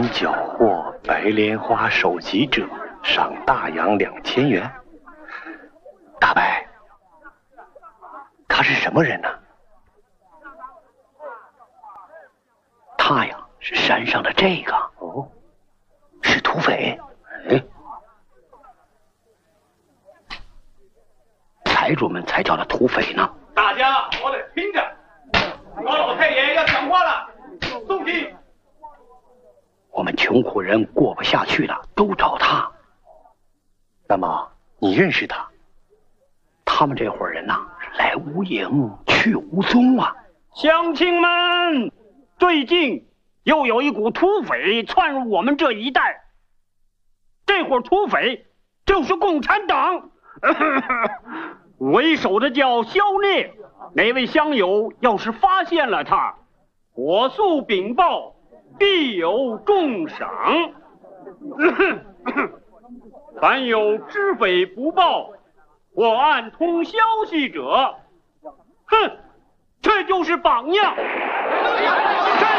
人缴获白莲花首级者，赏大洋2000元。大白，他是什么人呢？他呀，是山上的这个。哦，是土匪。哎，财主们才叫他土匪呢。 大家我得听着，高老太爷要讲话了，肃听。 我们穷苦人过不下去了，都找他。那么你认识他？他们这伙人呐，来无影去无踪啊！ 乡亲们，最近又有一股土匪窜入我们这一带。这伙土匪就是共产党，为首的叫肖烈。哪位乡友要是发现了他，火速禀报，必有重赏。凡有知匪不报或暗通消息者，哼，这就是榜样。